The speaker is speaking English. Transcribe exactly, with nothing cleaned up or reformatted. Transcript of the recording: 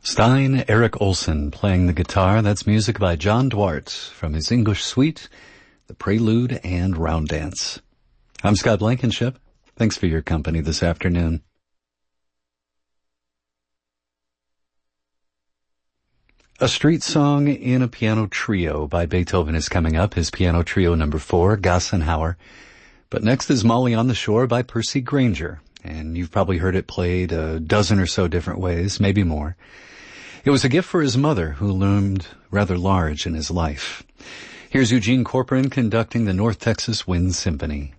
Stein Erik Olsen playing the guitar. That's music by John Duarte from his English suite, The Prelude and Round Dance. I'm Scott Blankenship. Thanks for your company this afternoon. A Street Song in a Piano Trio by Beethoven is coming up, his piano trio number four, Gassenhauer. But next is Molly on the Shore by Percy Grainger, and you've probably heard it played a dozen or so different ways, maybe more. It was a gift for his mother, who loomed rather large in his life. Here's Eugene Corcoran conducting the North Texas Wind Symphony.